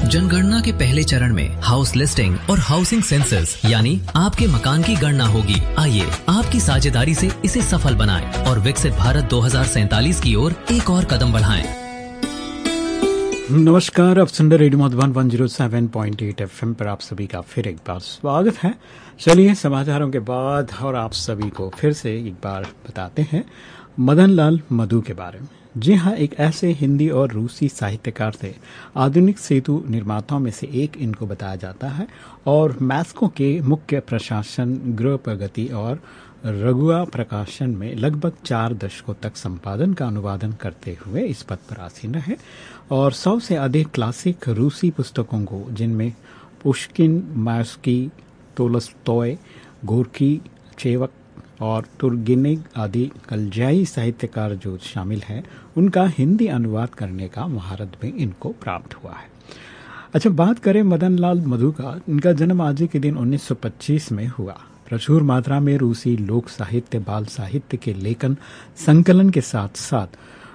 जनगणना के पहले चरण में हाउस लिस्टिंग और हाउसिंग सेंसस यानी आपके मकान की गणना होगी। आइए आपकी साझेदारी से इसे सफल बनाएं और विकसित भारत 2047 की ओर एक और कदम बढ़ाएं। नमस्कार, आप सुन रहे रेडियो मधुबन 107.8 FM पर आप सभी का फिर एक बार स्वागत है। चलिए समाचारों के बाद और आप सभी को फिर से एक बार बताते हैं मदन लाल मधु के बारे में। जी हाँ, एक ऐसे हिंदी और रूसी साहित्यकार थे, आधुनिक सेतु निर्माताओं में से एक इनको बताया जाता है और मैस्को के मुख्य प्रशासन, गृह प्रगति और रघुआ प्रकाशन में लगभग 4 दशकों तक संपादन का अनुवादन करते हुए इस पद पर आसीन रहे और 100 से अधिक क्लासिक रूसी पुस्तकों को, जिनमें पुश्किन, मायस्की, तोलस्टॉय, गोर्की, चेवक और तुर्गेनेव आदि कलजाई साहित्यकार जो शामिल हैं, उनका हिंदी अनुवाद करने का महारत भी इनको प्राप्त हुआ है। अच्छा, बात करें मदन लाल मधु का। इनका जन्म आज के दिन 1925 में हुआ। प्रचुर मात्रा में रूसी लोक साहित्य, बाल साहित्य के लेखन संकलन के साथ साथ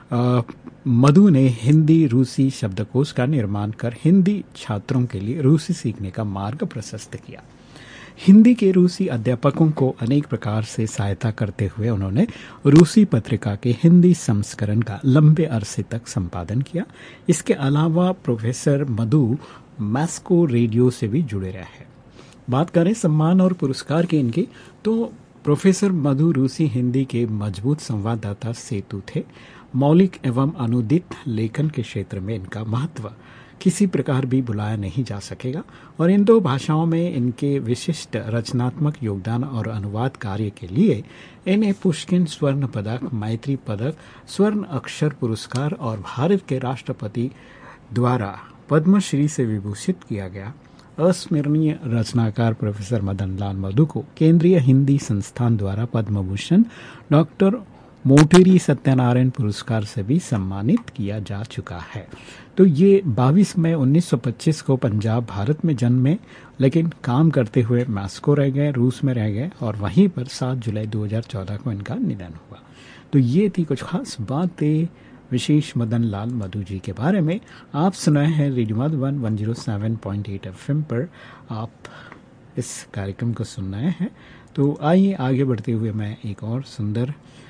मधु ने हिंदी रूसी शब्दकोश का निर्माण कर हिंदी छात्रों के लिए रूसी सीखने का मार्ग प्रशस्त किया। हिंदी के रूसी अध्यापकों को अनेक प्रकार से सहायता करते हुए उन्होंने रूसी पत्रिका के हिंदी संस्करण का लंबे अरसे तक संपादन किया। इसके अलावा प्रोफेसर मधु मैस्को रेडियो से भी जुड़े रहे। बात करें सम्मान और पुरस्कार के इनके, तो प्रोफेसर मधु रूसी हिंदी के मजबूत संवाददाता सेतु थे। मौलिक एवं अनुदित लेखन के क्षेत्र में इनका महत्व किसी प्रकार भी भुलाया नहीं जा सकेगा और इन 2 भाषाओं में इनके विशिष्ट रचनात्मक योगदान और अनुवाद कार्य के लिए इन्हें पुष्किन स्वर्ण पदक, मैत्री पदक, स्वर्ण अक्षर पुरस्कार और भारत के राष्ट्रपति द्वारा पद्मश्री से विभूषित किया गया। अस्मरणीय रचनाकार प्रोफेसर मदन लाल मधु को केंद्रीय हिंदी संस्थान द्वारा पद्म भूषण, डॉक्टर मोटेरी सत्यनारायण पुरस्कार से भी सम्मानित किया जा चुका है। तो ये 22 मई 1925 को पंजाब, भारत में जन्मे, लेकिन काम करते हुए मास्को रह गए, रूस में रह गए और वहीं पर 7 जुलाई 2014 को इनका निधन हुआ। तो ये थी कुछ खास बातें विशेष मदन लाल मधु जी के बारे में। आप सुनाए हैं रेडियो मधुबन 107.8 FM पर आप इस कार्यक्रम को सुन रहे हैं। तो आइए आगे बढ़ते हुए मैं एक और सुंदर,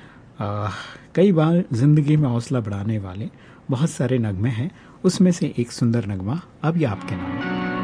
कई बार जिंदगी में हौसला बढ़ाने वाले बहुत सारे नगमे हैं, उसमें से एक सुंदर नगमा अब ये आपके नाम।